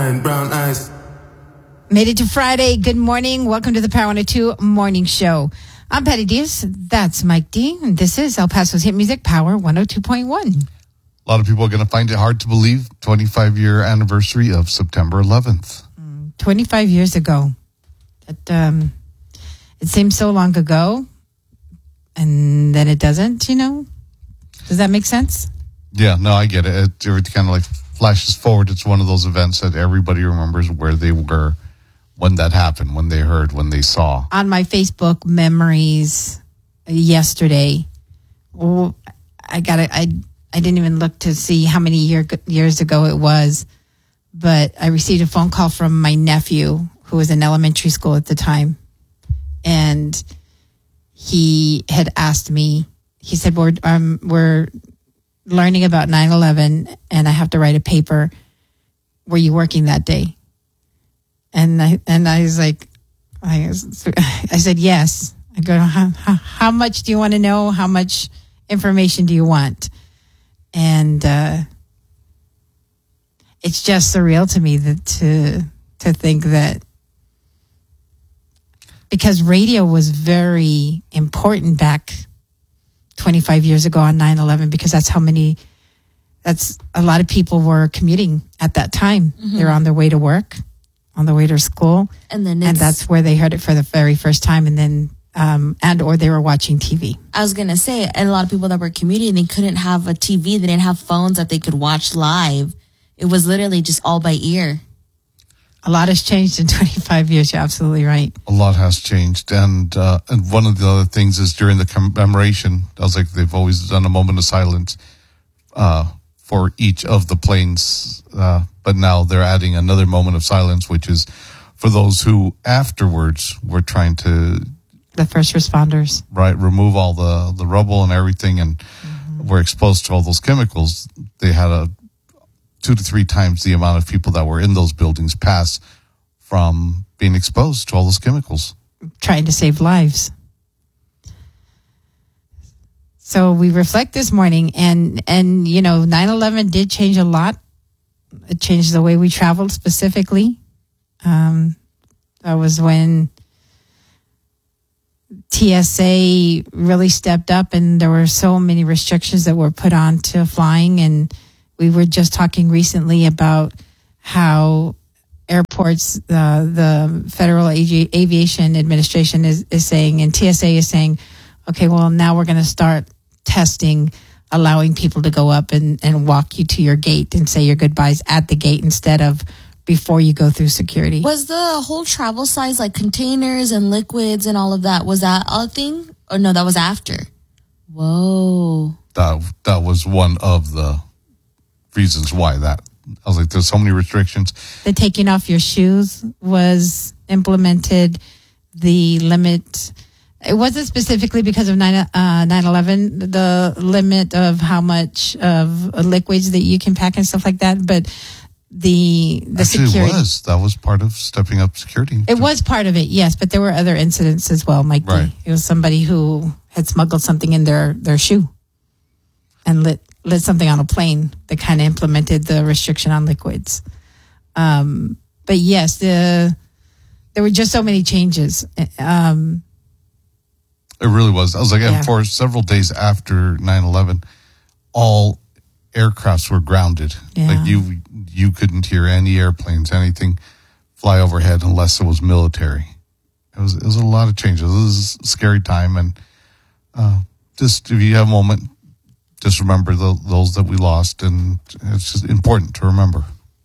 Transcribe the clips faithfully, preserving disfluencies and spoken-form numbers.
line, brown eyes. Made it to Friday. Good morning. Welcome to the Power one oh two Morning Show. I'm Patty Diaz. That's Mike D. And this is El Paso's hit music, Power one oh two point one. A lot of people are going to find it hard to believe. twenty-five year anniversary of September eleventh. Mm, twenty-five years ago. It, um, it seems so long ago. And then it doesn't, you know? Does that make sense? Yeah, no, I get it. It, it kind of like flashes forward. It's one of those events that everybody remembers where they were when that happened, when they heard, when they saw. On my Facebook memories yesterday, oh, I got I I didn't even look to see how many year, years ago it was, but I received a phone call from my nephew who was in elementary school at the time, and he had asked me. He said, "We're um we're learning about nine eleven, and I have to write a paper. Were you working that day?" And I and I was like, I, was, I said, yes. I go, how, how, how much do you want to know? How much information do you want? And uh, it's just surreal to me that to to think that, because radio was very important back twenty-five years ago on nine eleven, because that's how many, that's a lot of people were commuting at that time. Mm-hmm. They were on their way to work, on the way to school, and then and that's where they heard it for the very first time, and then um and or they were watching T V. I was gonna say, and a lot of people that were commuting, they couldn't have a T V, they didn't have phones that they could watch live. It was literally just all by ear. A lot has changed in twenty-five years. You're absolutely right. A lot has changed, and uh, and one of the other things is during the commemoration, I was like, they've always done a moment of silence uh, for each of the planes. Uh, But now they're adding another moment of silence, which is for those who afterwards were trying to... The first responders. Right, remove all the, the rubble and everything, and mm-hmm. were exposed to all those chemicals. They had a two to three times the amount of people that were in those buildings pass from being exposed to all those chemicals. Trying to save lives. So we reflect this morning, and, and you know, nine eleven did change a lot. It changed the way we traveled specifically. Um, that was when T S A really stepped up, and there were so many restrictions that were put on to flying. And we were just talking recently about how airports, uh, the Federal Avi- Aviation Administration is, is saying, and T S A is saying, okay, well, now we're going to start testing, allowing people to go up and, and walk you to your gate and say your goodbyes at the gate instead of before you go through security. Was the whole travel size, like containers and liquids and all of that, was that a thing? Or no, that was after? Whoa. That, that was one of the reasons why that. I was like, there's so many restrictions. The taking off your shoes was implemented. The limit... It wasn't specifically because of nine eleven, the limit of how much of liquids that you can pack and stuff like that, but the the Actually, security. It was. That was part of stepping up security. It was part of it, yes, but there were other incidents as well, Mike. Right. It was somebody who had smuggled something in their, their shoe and lit, lit something on a plane that kind of implemented the restriction on liquids. Um, but yes, the there were just so many changes. Um It really was. I was like, yeah. and for several days after nine eleven, all aircrafts were grounded. Yeah. Like you, you couldn't hear any airplanes, anything fly overhead unless it was military. It was, it was a lot of changes. It was a scary time, and uh, just if you have a moment, just remember the, those that we lost, and it's just important to remember.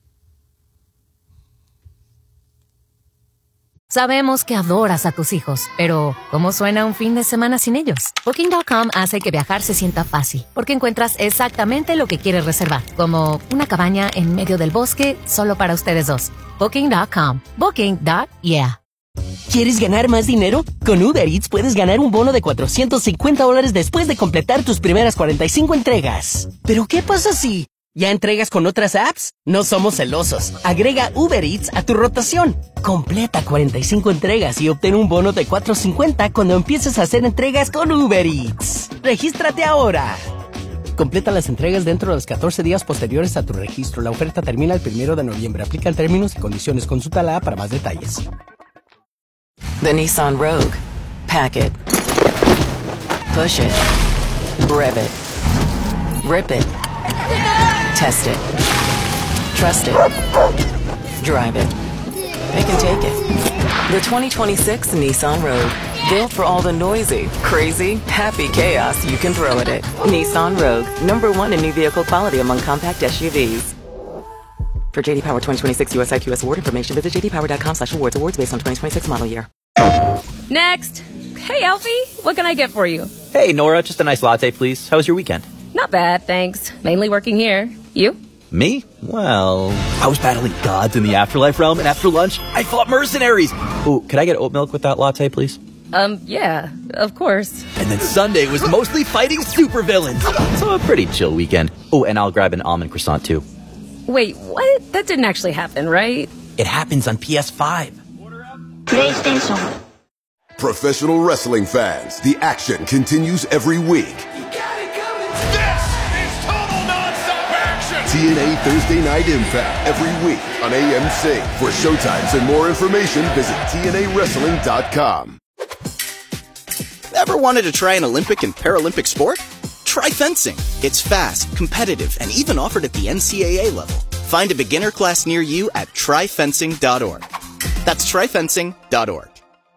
Sabemos que adoras a tus hijos, pero ¿cómo suena un fin de semana sin ellos? Booking punto com hace que viajar se sienta fácil, porque encuentras exactamente lo que quieres reservar, como una cabaña en medio del bosque solo para ustedes dos. Booking punto com. Booking. Yeah. ¿Quieres ganar más dinero? Con Uber Eats puedes ganar un bono de cuatrocientos cincuenta dólares después de completar tus primeras cuarenta y cinco entregas. ¿Pero qué pasa si ya entregas con otras apps? No somos celosos. Agrega Uber Eats a tu rotación. Completa cuarenta y cinco entregas y obtén un bono de cuatrocientos cincuenta cuando empieces a hacer entregas con Uber Eats. ¡Regístrate ahora! Completa las entregas dentro de los catorce días posteriores a tu registro. La oferta termina el primero de noviembre. Aplican términos y condiciones. Consulta la para más detalles. The Nissan Rogue. Pack it. Push it. Rev it. Rip it. Test it. Trust it. Drive it. Pick and take it. The twenty twenty-six Nissan Rogue. Built for all the noisy, crazy, happy chaos you can throw at it. Nissan Rogue. Number one in new vehicle quality among compact S U Vs. For J D Power twenty twenty-six U S I Q S award information, visit j d power dot com slash awards. Awards based on twenty twenty-six model year. Next. Hey, Alfie. What can I get for you? Hey, Nora. Just a nice latte, please. How was your weekend? Not bad, thanks. Mainly working here. You? Me? Well, I was battling gods in the afterlife realm, and after lunch, I fought mercenaries. Ooh, could I get oat milk with that latte, please? Um, yeah, of course. And then Sunday was mostly fighting supervillains. So a pretty chill weekend. Oh, and I'll grab an almond croissant, too. Wait, what? That didn't actually happen, right? It happens on P S five. PlayStation. Professional wrestling fans, the action continues every week. This is total non-stop action! T N A Thursday Night Impact every week on A M C. For showtimes and more information, visit T N A wrestling dot com. Ever wanted to try an Olympic and Paralympic sport? Try fencing. It's fast, competitive, and even offered at the N C A A level. Find a beginner class near you at try fencing dot org. That's try fencing dot org.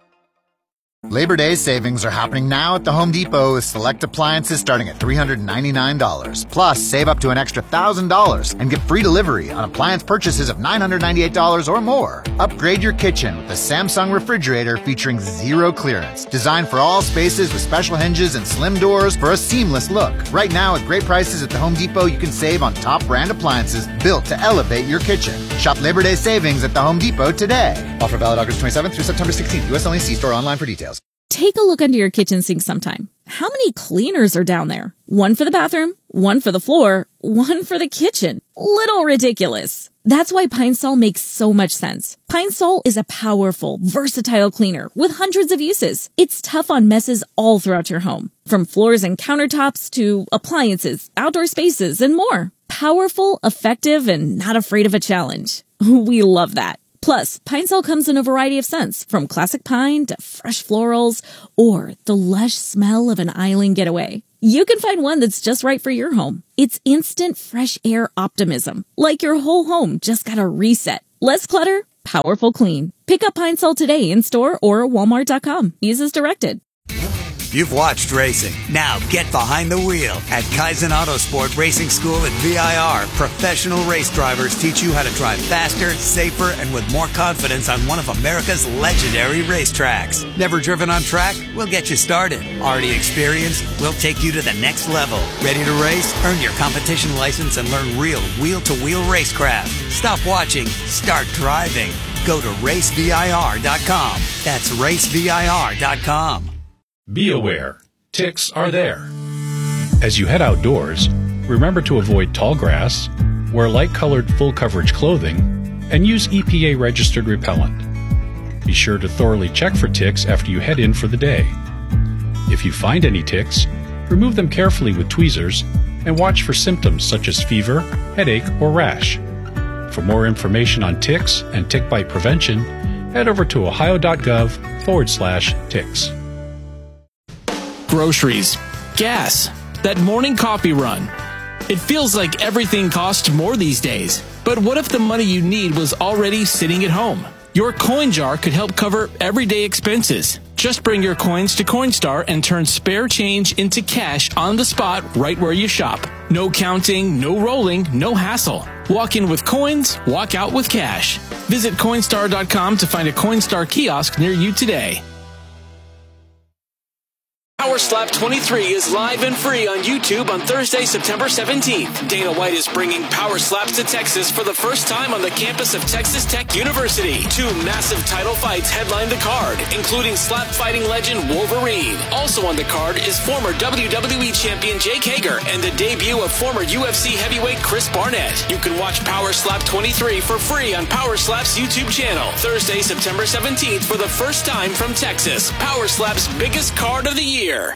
Labor Day savings are happening now at the Home Depot with select appliances starting at three hundred ninety-nine dollars. Plus, save up to an extra one thousand dollars and get free delivery on appliance purchases of nine hundred ninety-eight dollars or more. Upgrade your kitchen with the Samsung refrigerator featuring zero clearance. Designed for all spaces with special hinges and slim doors for a seamless look. Right now, at great prices at the Home Depot, you can save on top brand appliances built to elevate your kitchen. Shop Labor Day savings at the Home Depot today. Offer valid August twenty-seventh through September sixteenth. U S only. See store online for details. Take a look under your kitchen sink sometime. How many cleaners are down there? One for the bathroom, one for the floor, one for the kitchen. Little ridiculous. That's why Pine Sol makes so much sense. Pine Sol is a powerful, versatile cleaner with hundreds of uses. It's tough on messes all throughout your home, from floors and countertops to appliances, outdoor spaces, and more. Powerful, effective, and not afraid of a challenge. We love that. Plus, Pine Sol comes in a variety of scents, from classic pine to fresh florals or the lush smell of an island getaway. You can find one that's just right for your home. It's instant fresh air optimism, like your whole home just got a reset. Less clutter, powerful clean. Pick up Pine Sol today in store or walmart dot com. Use as directed. You've watched racing. Now get behind the wheel at Kaizen Autosport Racing School at V I R. Professional race drivers teach you how to drive faster, safer, and with more confidence on one of America's legendary racetracks. Never driven on track? We'll get you started. Already experienced? We'll take you to the next level. Ready to race? Earn your competition license and learn real wheel-to-wheel racecraft. Stop watching. Start driving. Go to race V I R dot com. That's race V I R dot com. Be aware, ticks are there. As you head outdoors, remember to avoid tall grass, wear light-colored full-coverage clothing, and use E P A-registered repellent. Be sure to thoroughly check for ticks after you head in for the day. If you find any ticks, remove them carefully with tweezers and watch for symptoms such as fever, headache, or rash. For more information on ticks and tick bite prevention, head over to ohio.gov forward slash ticks. Groceries, gas, that morning coffee run. It feels like everything costs more these days. But what if the money you need was already sitting at home? Your coin jar could help cover everyday expenses. Just bring your coins to Coinstar and turn spare change into cash on the spot right where you shop. No counting, no rolling, no hassle. Walk in with coins, walk out with cash. Visit Coinstar dot com to find a Coinstar kiosk near you today. Power Slap twenty-three is live and free on YouTube on Thursday, September seventeenth. Dana White is bringing Power Slaps to Texas for the first time on the campus of Texas Tech University. Two massive title fights headline the card, including slap fighting legend Wolverine. Also on the card is former W W E champion Jake Hager and the debut of former U F C heavyweight Chris Barnett. You can watch Power Slap twenty-three for free on Power Slap's YouTube channel. Thursday, September seventeenth for the first time from Texas. Power Slap's biggest card of the year.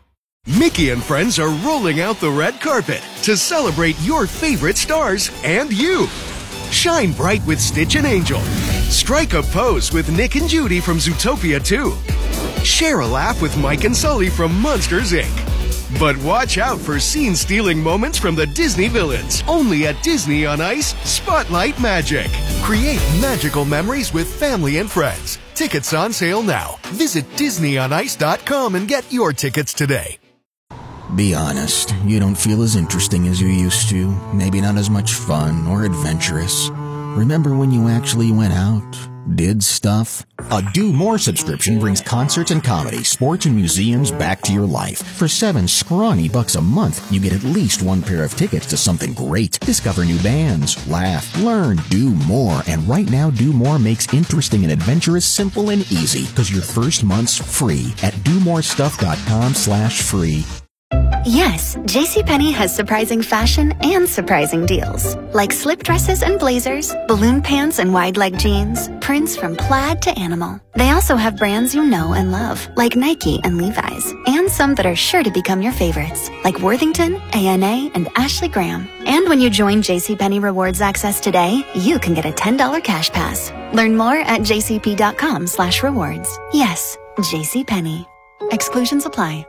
Mickey and friends are rolling out the red carpet to celebrate your favorite stars and you. Shine bright with Stitch and Angel. Strike a pose with Nick and Judy from Zootopia two. Share a laugh with Mike and Sully from Monsters, Incorporated. But watch out for scene-stealing moments from the Disney villains. Only at Disney on Ice, Spotlight Magic. Create magical memories with family and friends. Tickets on sale now. Visit disney on ice dot com and get your tickets today. Be honest, you don't feel as interesting as you used to. Maybe not as much fun or adventurous. Remember when you actually went out? Did stuff? A Do More subscription brings concerts and comedy, sports and museums back to your life. For seven scrawny bucks a month, you get at least one pair of tickets to something great. Discover new bands, laugh, learn, do more. And right now, Do More makes interesting and adventurous simple and easy because your first month's free at do more stuff dot com slash free. Yes, JCPenney has surprising fashion and surprising deals. Like slip dresses and blazers, balloon pants and wide leg jeans, prints from plaid to animal. They also have brands you know and love, like Nike and Levi's, and some that are sure to become your favorites, like Worthington, A N A, and Ashley Graham. And when you join JCPenney Rewards Access today, you can get a ten dollars cash pass. Learn more at jcp.com slash rewards. Yes, JCPenney. Exclusions apply.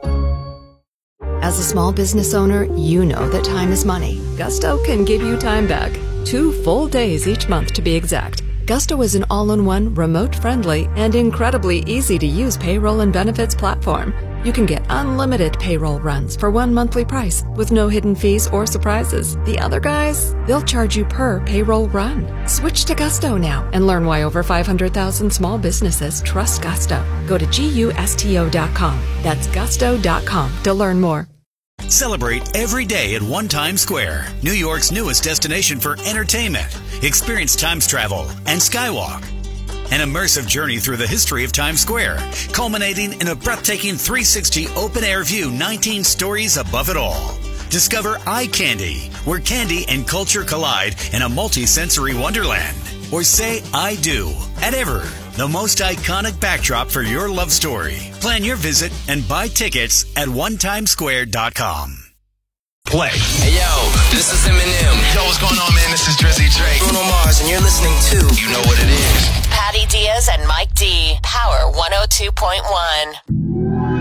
As a small business owner, you know that time is money. Gusto can give you time back. Two full days each month to be exact. Gusto is an all-in-one, remote-friendly, and incredibly easy-to-use payroll and benefits platform. You can get unlimited payroll runs for one monthly price with no hidden fees or surprises. The other guys, they'll charge you per payroll run. Switch to Gusto now and learn why over five hundred thousand small businesses trust Gusto. Go to gusto dot com. That's gusto dot com to learn more. Celebrate every day at One Times Square, New York's newest destination for entertainment. Experience Times Travel and Skywalk. An immersive journey through the history of Times Square, culminating in a breathtaking three sixty open-air view, nineteen stories above it all. Discover Eye Candy, where candy and culture collide in a multi-sensory wonderland. Or say I do at Ever, the most iconic backdrop for your love story. Plan your visit and buy tickets at one times square dot com. Play. Hey yo, this is Eminem. Yo, what's going on, man? This is Drizzy Drake. Bruno Mars, and you're listening to You Know What It Is. Patty Diaz and Mike D. Power one oh two point one.